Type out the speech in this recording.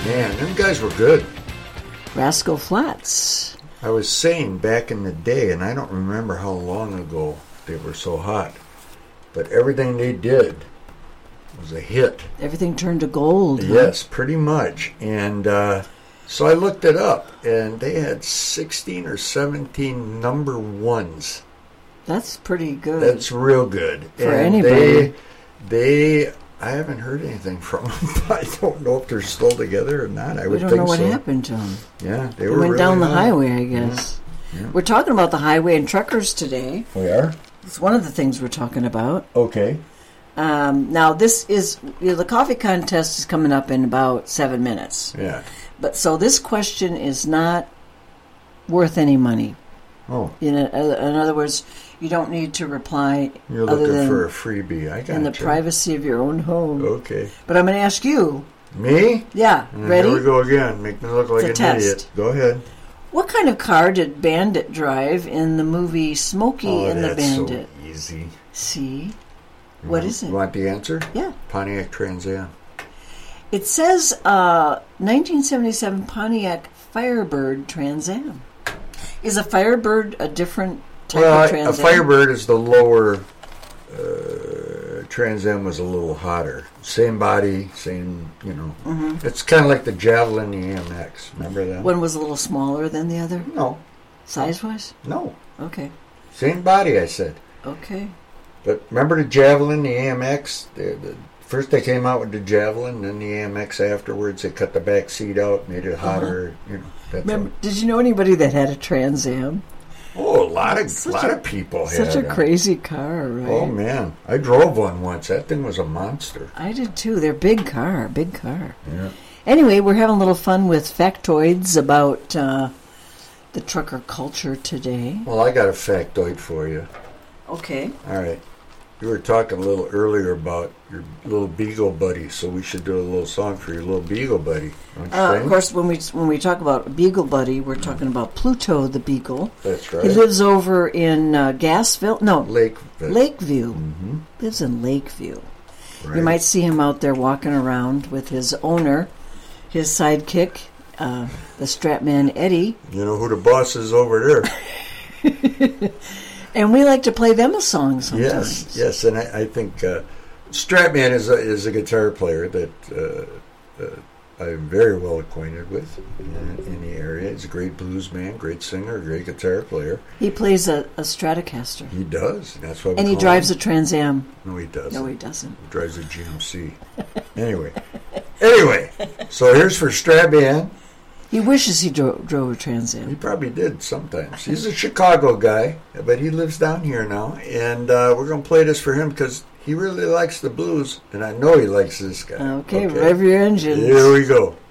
Man, them guys were good. Rascal Flatts. I was saying back in the day, and I don't remember how long ago they were so hot, but everything they did was a hit. Everything turned to gold. Yes, pretty much. And so I looked it up, and they had 16 or 17 number ones. That's pretty good. That's real good. For and anybody. They I haven't heard anything from them. I don't know if they're still together or not. I would think so. We don't know what happened to them. Yeah, They were went really down the hot. highway, I guess. Yeah. We're talking about the highway and truckers today. We are? It's one of the things we're talking about. Okay. Now, this is, the coffee contest is coming up in about 7 minutes. Yeah. But so this question is not worth any money. Oh. In other words, you don't need to reply. You're other looking than for a freebie. I got in the you. privacy of your own home. Okay. But I'm going to ask you. Me? Yeah. Ready? Here we go again. Make me look like It's an a test. idiot. Go ahead. What kind of car did Bandit drive in the movie Smokey and the Bandit? So easy. See? What is it? You want the answer? Yeah. Pontiac Trans Am. It says 1977 Pontiac Firebird Trans Am. Is a Firebird a different type of Trans a Am? Firebird is the lower. Trans Am was a little hotter. Same body, same, It's kind of like the Javelin, the AMX. Remember that? One was a little smaller than the other, No. size-wise? No. Okay. Same body, I said. Okay. But remember the Javelin, the AMX? First they came out with the Javelin, then the AMX afterwards. They cut the back seat out, made it hotter. Remember, did you know anybody that had a Trans Am? Oh, a lot of people had Such a them. crazy car, right? Oh, man. I drove one once. That thing was a monster. I did too. They're big car. Yeah. Anyway, we're having a little fun with factoids about the trucker culture today. Well, I got a factoid for you. Okay. All right. You were talking a little earlier about your little beagle buddy, so we should do a little song for your little beagle buddy. Don't you think? Of course, when we talk about Beagle Buddy, we're talking about Pluto the Beagle. That's right. He lives over in Gassville. No, Lakeview. Mm-hmm. Lives in Lakeview. Right. You might see him out there walking around with his owner, his sidekick, the Stratman Eddie. You know who the boss is over there. And we like to play them a song sometimes. Yes, and I think Stratman is a guitar player that I'm very well acquainted with in the area. He's a great blues man, great singer, great guitar player. He plays a Stratocaster. He does. That's what. And he drives a Trans Am. No, he doesn't. No, he doesn't. He drives a GMC. Anyway, so here's for Stratman. He wishes he drove a Trans Am. He probably did sometimes. He's a Chicago guy, but he lives down here now. And we're going to play this for him because he really likes the blues, and I know he likes this guy. Okay, rev your engines. Here we go.